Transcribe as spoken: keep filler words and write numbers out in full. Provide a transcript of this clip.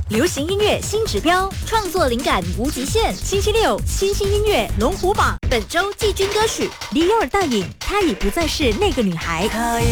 流行音乐新指标，创作灵感无极限。星期六，新兴音乐龙虎榜，本周季军歌曲 Dior 大影，她已不再是那个女孩。